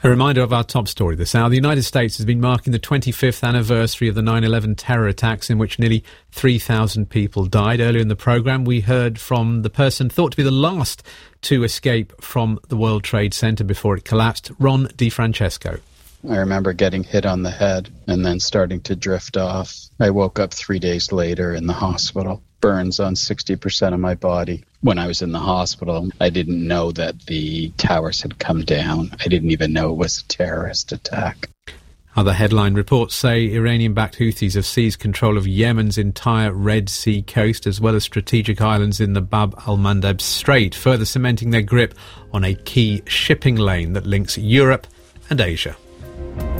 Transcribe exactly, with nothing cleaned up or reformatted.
A reminder of our top story this hour. The United States has been marking the twenty-fifth anniversary of the nine eleven terror attacks in which nearly three thousand people died. Earlier in the programme, we heard from the person thought to be the last to escape from the World Trade Center before it collapsed, Ron DeFrancesco. I remember getting hit on the head and then starting to drift off. I woke up three days later in the hospital. Burns on sixty percent of my body. When I was in the hospital, I didn't know that the towers had come down. I didn't even know it was a terrorist attack. Other headline reports say Iranian-backed Houthis have seized control of Yemen's entire Red Sea coast, as well as strategic islands in the Bab al-Mandeb Strait, further cementing their grip on a key shipping lane that links Europe and Asia.